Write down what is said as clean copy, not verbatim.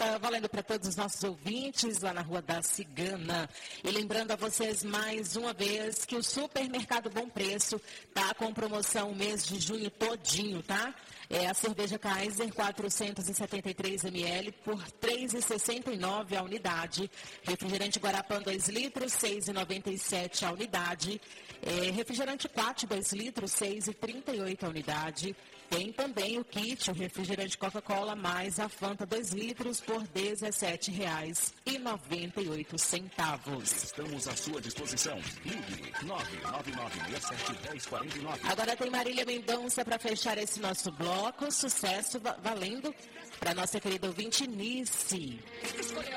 tá valendo para todos os nossos ouvintes lá na Rua da Cigana. E lembrando a vocês mais uma vez que o Supermercado Bom Preço tá com promoção o mês de junho todinho, tá? É a cerveja Kaiser 473 ml por R$ 3,69 a unidade. Refrigerante Guarapã 2 litros, R$ 6,97 a unidade. Refrigerante Quat 2 litros, R$ 6,38 a unidade. Tem também o kit, o refrigerante Coca-Cola mais a Fanta 2 litros por R$ 17,98. Estamos à sua disposição. Ligue 999671049. Agora tem Marília Mendonça para fechar esse nosso bloco. Sucesso valendo para nossa querida ouvinte Nice.